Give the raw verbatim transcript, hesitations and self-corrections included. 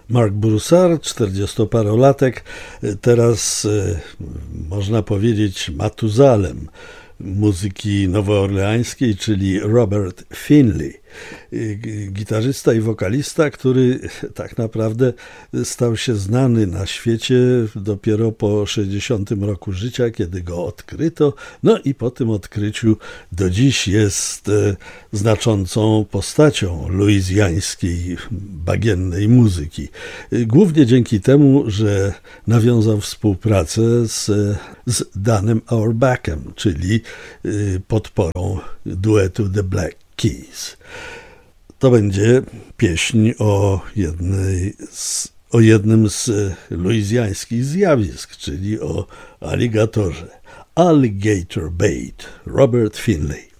Mark Broussard, czterdziestoparolatek, teraz można powiedzieć Matuzalem muzyki nowoorleańskiej, czyli Robert Finley, gitarzysta i wokalista, który tak naprawdę stał się znany na świecie dopiero po sześćdziesiątym roku życia, kiedy go odkryto. No i po tym odkryciu do dziś jest znaczącą postacią luizjańskiej bagiennej muzyki. Głównie dzięki temu, że nawiązał współpracę z, z Danem Auerbachem, czyli podporą duetu The Black Keys. To będzie pieśń o, jednej z, o jednym z luizjańskich zjawisk, czyli o aligatorze. Alligator Bait, Robert Finley.